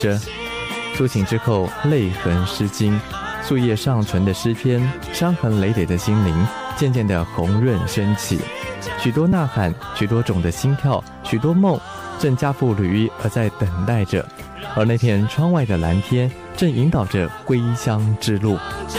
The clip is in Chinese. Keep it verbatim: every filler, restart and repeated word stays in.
着。苏醒之后，泪痕湿襟，树叶上唇的诗篇，伤痕累累的心灵渐渐地红润升起。许多呐喊，许多种的心跳，许多梦正加步履而在等待着，而那片窗外的蓝天正引导着归乡之路。